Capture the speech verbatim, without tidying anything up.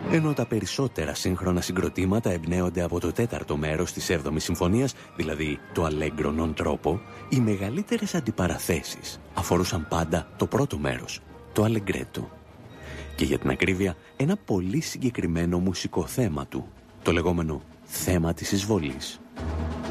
Ενώ τα περισσότερα σύγχρονα συγκροτήματα εμπνέονται από το τέταρτο μέρος της έβδομης συμφωνίας, δηλαδή το Allegro non troppo, οι μεγαλύτερες αντιπαραθέσεις αφορούσαν πάντα το πρώτο μέρος, το Allegretto. Και για την ακρίβεια, ένα πολύ συγκεκριμένο μουσικό θέμα του, το λεγόμενο θέμα της εισβολής.